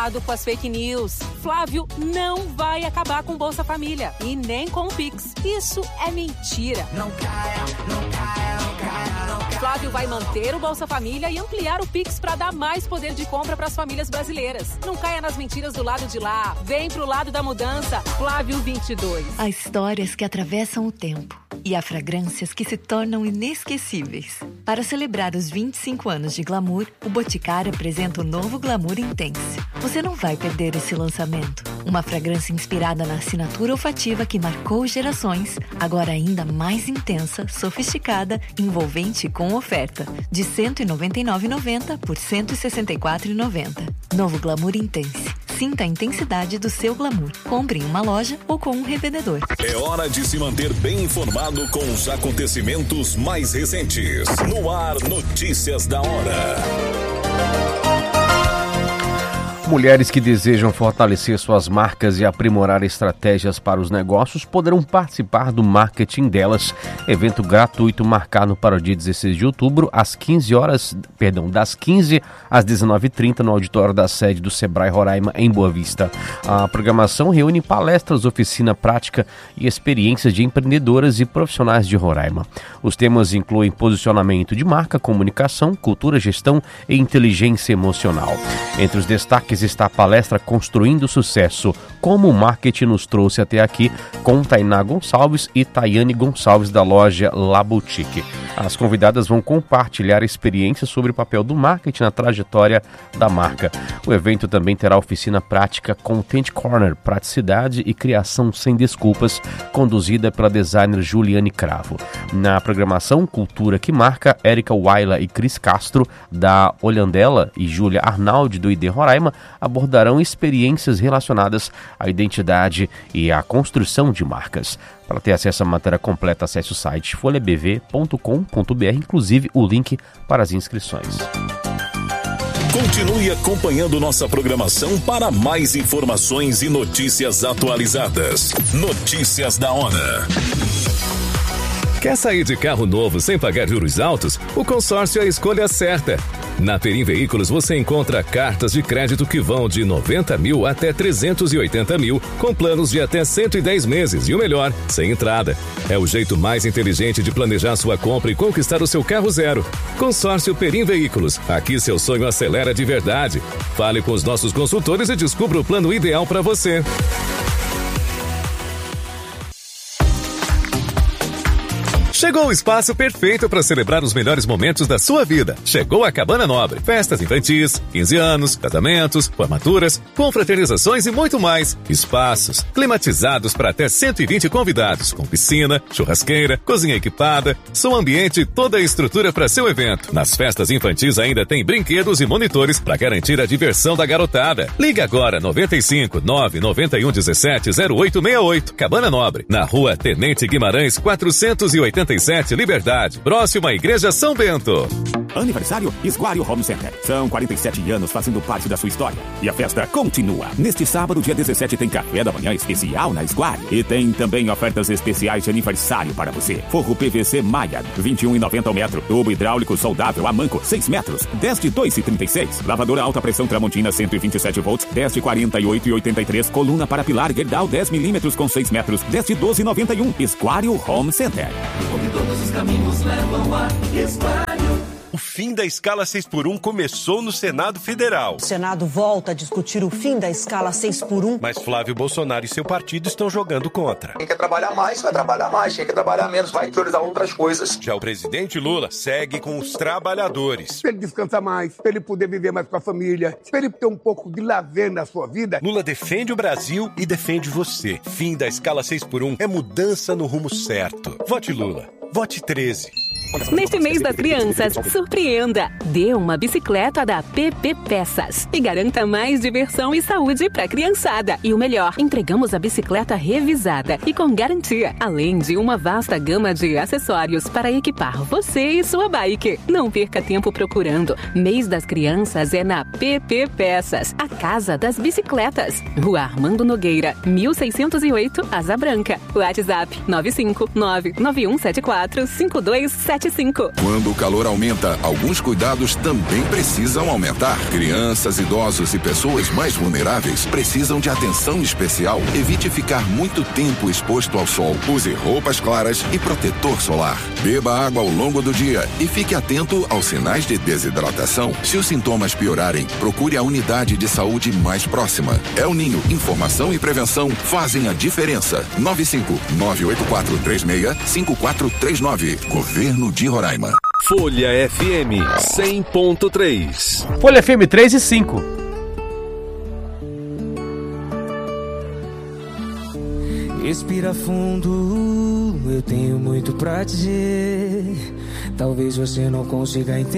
Cuidado com as fake news. Flávio não vai acabar com Bolsa Família e nem com o Pix. Isso é mentira. Não caia, não caia, não caia, não caia. Flávio vai manter o Bolsa Família e ampliar o Pix para dar mais poder de compra para as famílias brasileiras. Não caia nas mentiras do lado de lá. Vem pro lado da mudança. Flávio 22. Há histórias que atravessam o tempo e há fragrâncias que se tornam inesquecíveis. Para celebrar os 25 anos de Glamour, o Boticário apresenta o novo Glamour Intense. Você não vai perder esse lançamento. Uma fragrância inspirada na assinatura olfativa que marcou gerações, agora ainda mais intensa, sofisticada, envolvente e com oferta. De R$ 199,90 por R$ 164,90. Novo Glamour Intense. Sinta a intensidade do seu glamour. Compre em uma loja ou com um revendedor. É hora de se manter bem informado com os acontecimentos mais recentes. No ar, Notícias da Hora. Mulheres que desejam fortalecer suas marcas e aprimorar estratégias para os negócios poderão participar do Marketing Delas, evento gratuito marcado para o dia 16 de outubro, das 15 às 19h30 no auditório da sede do Sebrae Roraima, em Boa Vista. A programação reúne palestras, oficina prática e experiências de empreendedoras e profissionais de Roraima. Os temas incluem posicionamento de marca, comunicação, cultura, gestão e inteligência emocional. Entre os destaques está a palestra Construindo Sucesso, como o marketing nos trouxe até aqui, com Tainá Gonçalves e Tayane Gonçalves da loja La Boutique. As convidadas vão compartilhar experiências sobre o papel do marketing na trajetória da marca. O evento também terá oficina prática Content Corner, praticidade e criação sem desculpas, conduzida pela designer Juliane Cravo. Na programação Cultura que Marca, Érica Waila e Cris Castro, da Olhandela, e Júlia Arnaldi, do ID Roraima, abordarão experiências relacionadas à identidade e à construção de marcas. Para ter acesso à matéria completa, acesse o site folhabv.com.br, inclusive o link para as inscrições. Continue acompanhando nossa programação para mais informações e notícias atualizadas. Notícias da Hora. Quer sair de carro novo sem pagar juros altos? O consórcio é a escolha certa. Na Perim Veículos você encontra cartas de crédito que vão de 90 mil até 380 mil, com planos de até 110 meses e o melhor, sem entrada. É o jeito mais inteligente de planejar sua compra e conquistar o seu carro zero. Consórcio Perim Veículos. Aqui seu sonho acelera de verdade. Fale com os nossos consultores e descubra o plano ideal para você. Chegou o espaço perfeito para celebrar os melhores momentos da sua vida. Chegou a Cabana Nobre. Festas infantis, 15 anos, casamentos, formaturas, confraternizações e muito mais. Espaços climatizados para até 120 convidados, com piscina, churrasqueira, cozinha equipada, som ambiente e toda a estrutura para seu evento. Nas festas infantis ainda tem brinquedos e monitores para garantir a diversão da garotada. Liga agora 95 991 17 0868. Cabana Nobre, na Rua Tenente Guimarães 487, Liberdade, próxima à Igreja São Bento. Aniversário Esquário Home Center. São 47 anos fazendo parte da sua história. E a festa continua. Neste sábado, dia 17, tem café da manhã especial na Esquário. E tem também ofertas especiais de aniversário para você. Forro PVC Maia, R$21,90 ao metro. Tubo hidráulico soldável a manco, 6 metros, 10 de R$2,36. Lavadora alta pressão Tramontina, 127 volts, 10 de R$48,83. Coluna para pilar Gerdau, 10 milímetros com 6 metros, 10 de R$12,91. Esquário Home Center. Onde todos os caminhos levam a Esquário. O fim da escala 6x1 começou no Senado Federal. O Senado volta a discutir o fim da escala 6x1. Mas Flávio Bolsonaro e seu partido estão jogando contra. Quem quer trabalhar mais, vai trabalhar mais. Quem quer trabalhar menos, vai priorizar outras coisas. Já o presidente Lula segue com os trabalhadores. Para ele descansar mais, para ele poder viver mais com a família, para ele ter um pouco de lazer na sua vida. Lula defende o Brasil e defende você. Fim da escala 6x1 é mudança no rumo certo. Vote Lula. Vote 13. Neste mês das crianças, surpreenda! Dê uma bicicleta da PP Peças e garanta mais diversão e saúde para a criançada. E o melhor, entregamos a bicicleta revisada e com garantia, além de uma vasta gama de acessórios para equipar você e sua bike. Não perca tempo procurando. Mês das crianças é na PP Peças, a casa das bicicletas. Rua Armando Nogueira, 1608, Asa Branca. WhatsApp 95991745277. 3275. Quando o calor aumenta, alguns cuidados também precisam aumentar. Crianças, idosos e pessoas mais vulneráveis precisam de atenção especial. Evite ficar muito tempo exposto ao sol. Use roupas claras e protetor solar. Beba água ao longo do dia e fique atento aos sinais de desidratação. Se os sintomas piorarem, procure a unidade de saúde mais próxima. El Ninho, informação e prevenção fazem a diferença. 95-98436-5439. Governo de Roraima. Folha FM 100.3. Folha FM 3 e 5. Respira fundo, eu tenho muito pra dizer. Talvez você não consiga entender.